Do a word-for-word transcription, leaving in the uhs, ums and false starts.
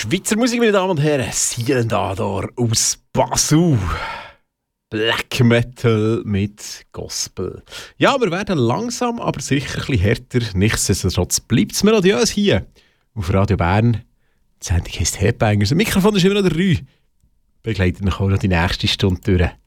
Schweizer Musik, meine Damen und Herren. Silent Ador aus Basel. Black Metal mit Gospel. Ja, wir werden langsam, aber sicher ein bisschen härter. Nichtsdestotrotz bleibt es melodiös hier auf Radio Bern. Die Sendung heisst Headbangers. Im Mikrofon ist immer noch der Rü. Begleitet noch auch noch die nächste Stunde durch.